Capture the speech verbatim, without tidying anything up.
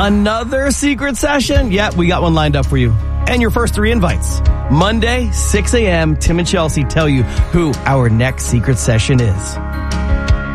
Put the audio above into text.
Another secret session? Yeah, we got one lined up for you. And your first three invites. Monday, six a.m., Tim and Chelsea tell you who our next secret session is.